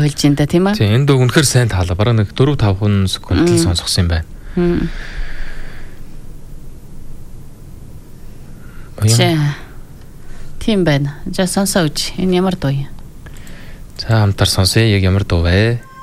хэлж ин да тийм ээ. Тийм энэ дуу үнэхээр сайн таалаа. Бараг нэг 4-5 секунд л сонсгосон юм байна. Тийм байна. За сонсоо үуч. Энэ ямар дуу юм? За хамтар сонсъё. Яг ямар дуу вэ?